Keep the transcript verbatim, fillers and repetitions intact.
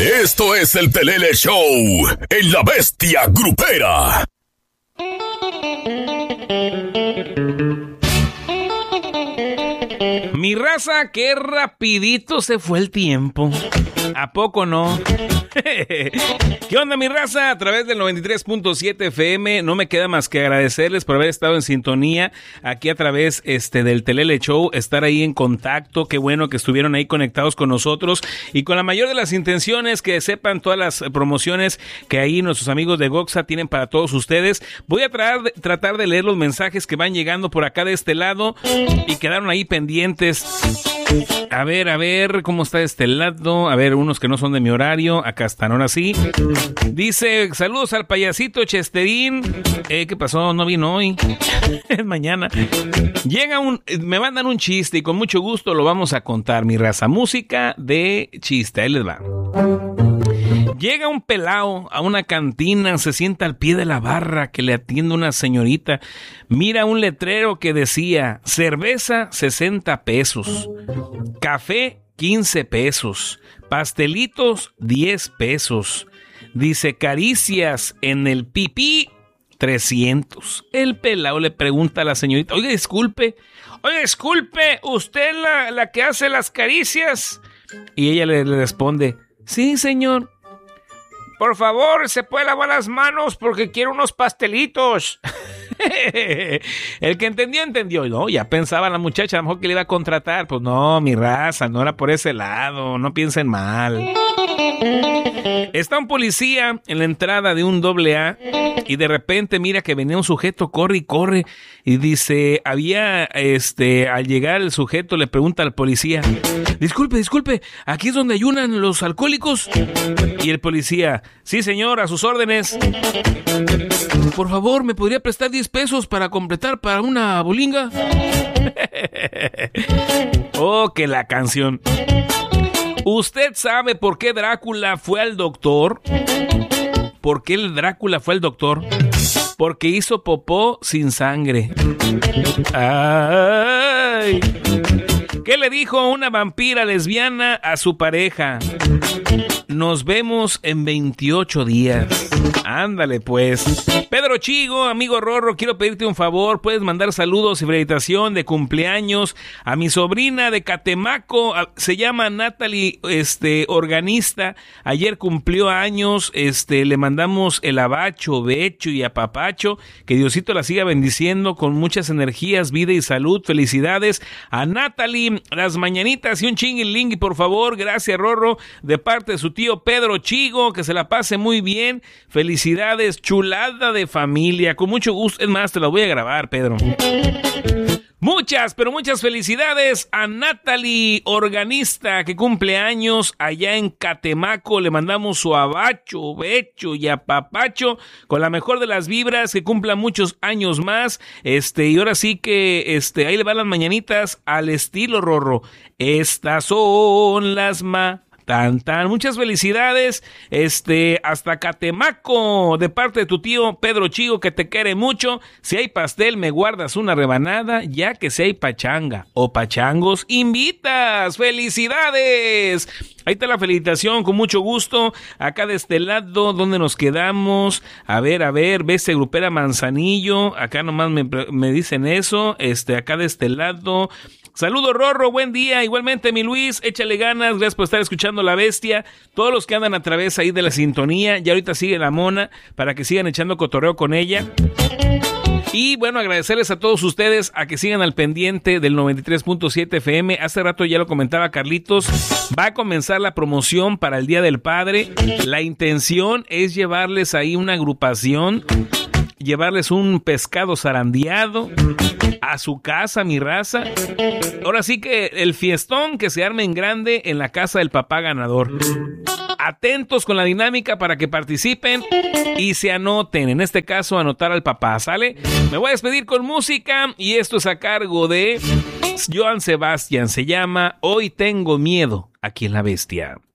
Esto es el Telele Show en La Bestia Grupera. Mi raza, qué rapidito se fue el tiempo. ¿A poco no? ¿Qué onda, mi raza? A través del noventa y tres punto siete F M, no me queda más que agradecerles por haber estado en sintonía aquí a través este del Telele Show, estar ahí en contacto. Qué bueno que estuvieron ahí conectados con nosotros y con la mayor de las intenciones, que sepan todas las promociones que ahí nuestros amigos de Goxa tienen para todos ustedes. Voy a tratar de, tratar de leer los mensajes que van llegando por acá de este lado y quedaron ahí pendientes. A ver, a ver, ¿cómo está este lado? A ver, unos que no son de mi horario. Acá están, ahora sí. Dice, saludos al payasito Chesterín. Eh, ¿qué pasó? No vino hoy. Es mañana. Llega un... Me mandan un chiste y con mucho gusto lo vamos a contar, mi raza. Música de chiste, ahí les va. Llega un pelao a una cantina, se sienta al pie de la barra que le atiende una señorita. Mira un letrero que decía, cerveza sesenta pesos, café quince pesos, pastelitos diez pesos. Dice, caricias en el pipí trescientos. El pelao le pregunta a la señorita, oiga, disculpe, oiga, disculpe, ¿usted la, la que hace las caricias? Y ella le, le responde, sí, señor. Por favor, ¿se puede lavar las manos? Porque quiero unos pastelitos. El que entendió, entendió. No, ya pensaba la muchacha, a lo mejor que le iba a contratar. Pues no, mi raza, no era por ese lado. No piensen mal. Está un policía en la entrada de un doble A y de repente mira que venía un sujeto, corre y corre. Y dice, había, este, al llegar el sujeto le pregunta al policía, disculpe, disculpe, ¿aquí es donde ayunan los alcohólicos? Y el policía, sí señor, a sus órdenes. Por favor, ¿me podría prestar diez pesos para completar para una bolinga? Oh, que la canción. ¿Usted sabe por qué Drácula fue al doctor? ¿Por qué el Drácula fue al doctor? Porque hizo popó sin sangre. ¡Ay! ¿Qué le dijo una vampira lesbiana a su pareja? Nos vemos en veintiocho días. Ándale pues. Pedro Chigo, amigo Rorro, quiero pedirte un favor. Puedes mandar saludos y felicitación de cumpleaños a mi sobrina de Catemaco. Se llama Natalie, este, organista. Ayer cumplió años. Este, le mandamos el abacho, becho y apapacho. Que Diosito la siga bendiciendo con muchas energías, vida y salud. Felicidades a Natalie. Las mañanitas y un chinguilingui, por favor. Gracias, Rorro, de parte de su tío Pedro Chigo. Que se la pase muy bien. Felicidades, chulada de familia. Con mucho gusto. Es más, te la voy a grabar, Pedro. Muchas, pero muchas felicidades a Natalie, organista, que cumple años allá en Catemaco. Le mandamos su abacho, becho y apapacho con la mejor de las vibras, que cumpla muchos años más. Este, y ahora sí que, este, ahí le van las mañanitas al estilo Rorro. Estas son las ma... Tan, tan, muchas felicidades, este, hasta Catemaco, de parte de tu tío Pedro Chigo, que te quiere mucho. Si hay pastel, me guardas una rebanada, ya que si hay pachanga o pachangos, invitas. ¡Felicidades! Ahí está la felicitación, con mucho gusto. Acá de este lado, ¿dónde nos quedamos? A ver, a ver, Bestia Grupera Manzanillo, acá nomás me, me dicen eso, este, acá de este lado... Saludos, Rorro, buen día. Igualmente, mi Luis, échale ganas. Gracias por estar escuchando La Bestia. Todos los que andan a través ahí de la sintonía. Ya ahorita sigue la Mona para que sigan echando cotorreo con ella. Y bueno, agradecerles a todos ustedes a que sigan al pendiente del noventa y tres punto siete F M. Hace rato ya lo comentaba Carlitos. Va a comenzar la promoción para el Día del Padre. La intención es llevarles ahí una agrupación, llevarles un pescado zarandeado a su casa, mi raza. Ahora sí que el fiestón que se arme en grande en la casa del papá ganador. Atentos con la dinámica para que participen y se anoten. En este caso, anotar al papá, ¿sale? Me voy a despedir con música y esto es a cargo de Joan Sebastián. Se llama Hoy Tengo Miedo, aquí en La Bestia.